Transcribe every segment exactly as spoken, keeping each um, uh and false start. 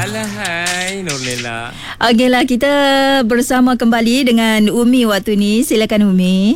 Alah, hai Nurlela. Okeylah, kita bersama kembali dengan Umi waktu ni. Silakan Umi.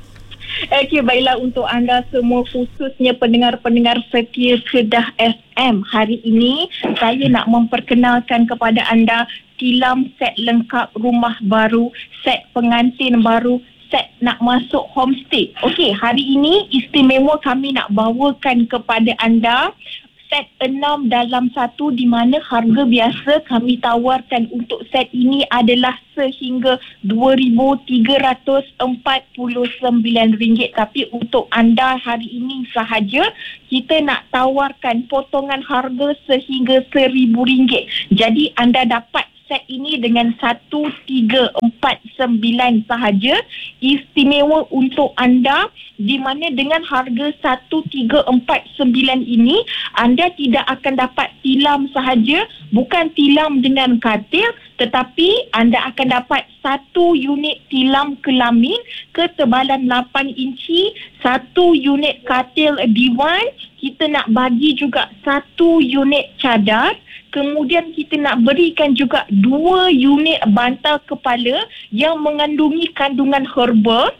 Okey, baiklah untuk anda semua, khususnya pendengar-pendengar setia Kedah F M. Hari ini saya nak memperkenalkan kepada anda tilam set lengkap rumah baru, set pengantin baru, set nak masuk homestay. Okey, hari ini istimewa kami nak bawakan kepada anda set enam dalam satu, di mana harga biasa kami tawarkan untuk set ini adalah sehingga dua ribu tiga ratus empat puluh sembilan ringgit. Tapi untuk anda hari ini sahaja, kita nak tawarkan potongan harga sehingga seribu ringgit. Jadi anda dapat set ini dengan satu tiga empat sembilan sahaja. Istimewa untuk anda, di mana dengan harga satu tiga empat sembilan ini anda tidak akan dapat tilam sahaja, bukan tilam dengan katil, tetapi anda akan dapat satu unit tilam kelamin ketebalan lapan inci, satu unit katil diwan, kita nak bagi juga satu unit cadar. Kemudian kita nak berikan juga dua unit bantal kepala yang mengandungi kandungan herba.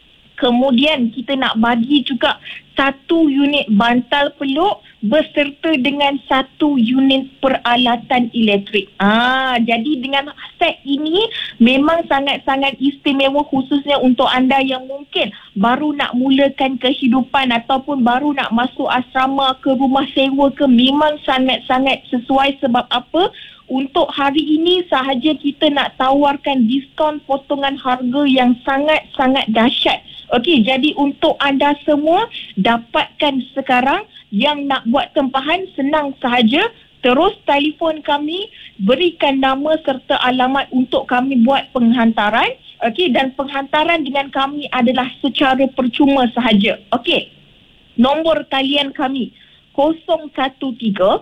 Kemudian kita nak bagi juga satu unit bantal peluk beserta dengan satu unit peralatan elektrik. Ah, jadi dengan set ini memang sangat-sangat istimewa, khususnya untuk anda yang mungkin baru nak mulakan kehidupan ataupun baru nak masuk asrama ke rumah sewa ke. Memang sangat-sangat sesuai. Sebab apa? Untuk hari ini sahaja kita nak tawarkan diskaun potongan harga yang sangat-sangat dahsyat. Okey, jadi untuk anda semua, dapatkan sekarang. Yang nak buat tempahan senang sahaja. Terus telefon kami, berikan nama serta alamat untuk kami buat penghantaran. Okey, dan penghantaran dengan kami adalah secara percuma sahaja. Okey, nombor talian kami kosong satu tiga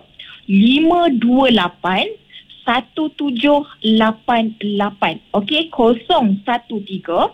lima dua lapan satu tujuh lapan lapan. Okey, kosong satu tiga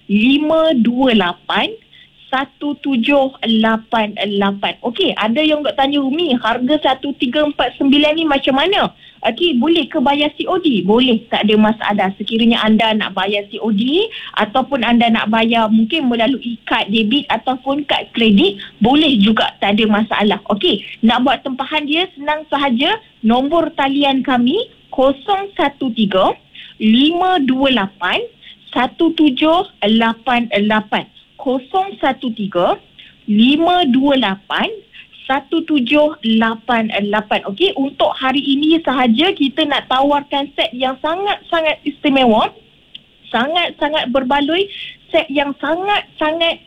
lima dua lapan satu tujuh lapan lapan. Okey, ada yang nak tanya, Umi, harga satu tiga empat sembilan ni macam mana? Okey, boleh ke bayar C O D? Boleh, tak ada masalah. Sekiranya anda nak bayar C O D ataupun anda nak bayar mungkin melalui kad debit ataupun kad kredit, boleh juga, tak ada masalah. Okey, nak buat tempahan dia senang sahaja. Nombor talian kami kosong satu tiga lima dua lapan satu tujuh lapan lapan. kosong satu tiga lima dua lapan satu tujuh lapan lapan. Okey, untuk hari ini sahaja kita nak tawarkan set yang sangat-sangat istimewa, sangat-sangat berbaloi, set yang sangat-sangat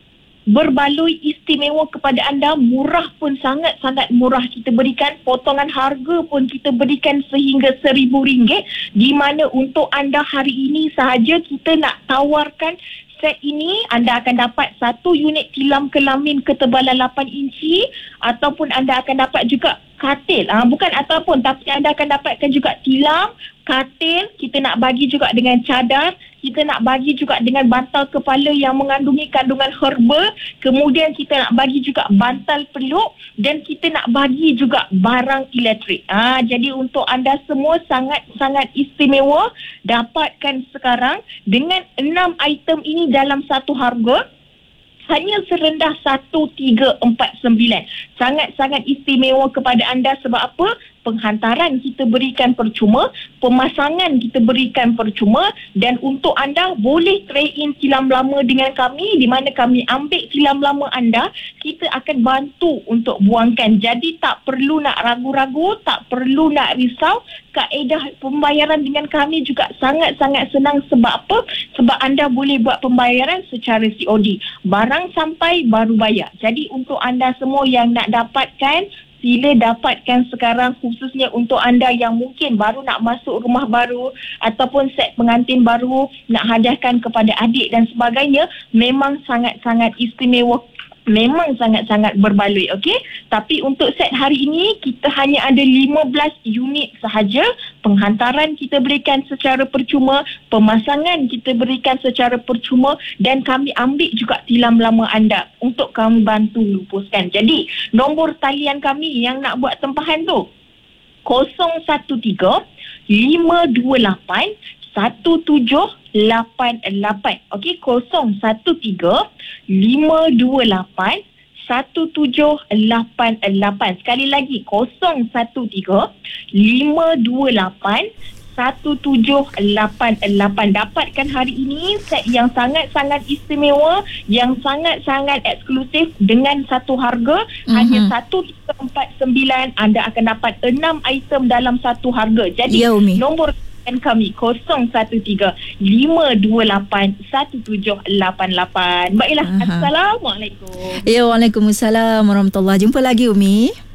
berbaloi istimewa kepada anda. Murah pun sangat-sangat murah kita berikan. Potongan harga pun kita berikan sehingga seribu ringgit. Di mana untuk anda hari ini sahaja kita nak tawarkan set ini, anda akan dapat satu unit tilam kelamin ketebalan lapan inci, ataupun anda akan dapat juga katil. Ah, bukan ataupun, tapi anda akan dapatkan juga tilam, katil, kita nak bagi juga dengan cadar, kita nak bagi juga dengan bantal kepala yang mengandungi kandungan herba, kemudian kita nak bagi juga bantal peluk, dan kita nak bagi juga barang elektrik. Ah, jadi untuk anda semua sangat-sangat istimewa. Dapatkan sekarang dengan enam item ini dalam satu harga hanya serendah satu tiga empat sembilan. Sangat-sangat istimewa kepada anda. Sebab apa? Penghantaran kita berikan percuma, pemasangan kita berikan percuma, dan untuk anda boleh trade in tilam lama dengan kami, di mana kami ambil tilam lama anda, kita akan bantu untuk buangkan. Jadi tak perlu nak ragu-ragu, tak perlu nak risau. Kaedah pembayaran dengan kami juga sangat-sangat senang. Sebab apa? Sebab anda boleh buat pembayaran secara C O D. Barang sampai baru bayar. Jadi untuk anda semua yang nak dapatkan, sila dapatkan sekarang, khususnya untuk anda yang mungkin baru nak masuk rumah baru ataupun set pengantin baru, nak hadiahkan kepada adik dan sebagainya. Memang sangat-sangat istimewa, memang sangat-sangat berbaloi. Okey, tapi untuk set hari ini kita hanya ada lima belas unit sahaja. Penghantaran kita berikan secara percuma, pemasangan kita berikan secara percuma, dan kami ambil juga tilam lama anda untuk kami bantu lupuskan. Jadi nombor talian kami yang nak buat tempahan tu kosong satu tiga lima dua lapan satu tujuh lapan lapan. Okey, kosong satu tiga lima dua lapan satu tujuh lapan lapan. Sekali lagi, kosong satu tiga lima dua lapan satu tujuh lapan lapan. Dapatkan hari ini set yang sangat-sangat istimewa, yang sangat-sangat eksklusif dengan satu harga mm-hmm. hanya satu tiga empat sembilan. Anda akan dapat enam item dalam satu harga. Jadi ya, nombor kami kosong satu tiga lima dua lapan satu tujuh lapan lapan. Baiklah, Aha. Assalamualaikum. Ya, Waalaikumsalam warahmatullahi. Jumpa lagi Umi.